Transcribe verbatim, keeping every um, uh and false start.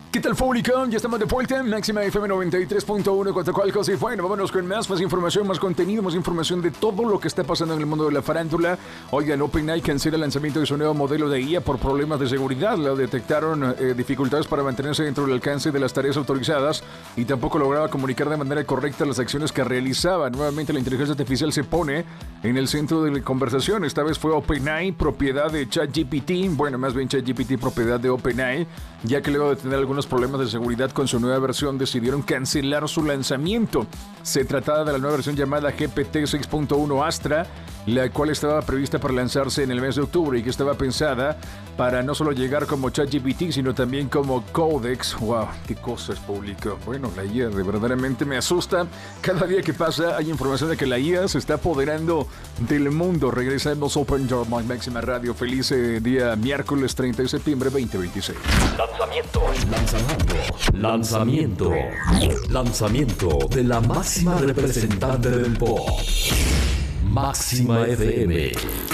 ¿Qué tal, público? Ya estamos de vuelta. Máxima F M noventa y tres punto uno, Coatzacoalcos. Y bueno, vámonos con más, más información, más contenido, más información de todo lo que está pasando en el mundo de la farándula. Oigan, OpenAI cancela el lanzamiento de su nuevo modelo de I A por problemas de seguridad. Lo detectaron eh, dificultades para mantenerse dentro del alcance de las tareas autorizadas y tampoco lograba comunicar de manera correcta las acciones que realizaba. Nuevamente, la inteligencia artificial se pone en el centro de la conversación. Esta vez fue OpenAI, propiedad de ChatGPT. Bueno, más bien ChatGPT, propiedad de OpenAI, ya que luego de tener algunos problemas de seguridad con su nueva versión decidieron cancelar su lanzamiento. Se trataba de la nueva versión llamada G P T seis punto uno Astra, la cual estaba prevista para lanzarse en el mes de octubre y que estaba pensada para no solo llegar como ChatGPT, sino también como Codex. ¡Wow! ¡Qué cosas, público! Bueno, la I A de verdaderamente me asusta. Cada día que pasa hay información de que la I A se está apoderando del mundo. Regresamos a Open Your Mind, Máxima Radio. Feliz eh, día miércoles treinta de septiembre veinte veintiséis. Lanzamiento. Lanzamiento. Lanzamiento. Lanzamiento de la máxima representante del pop. Máxima F M.